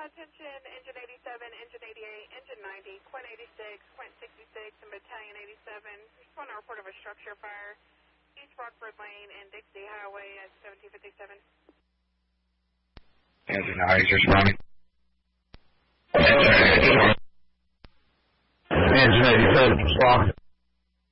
Attention, Engine 87, Engine 88, Engine 90, Quint 86, Quint 66, and Battalion 87. Just want a report of a structure fire, East Rockford Lane and Dixie Highway at 1757. Engine 90 is responding. Engine 87 responding.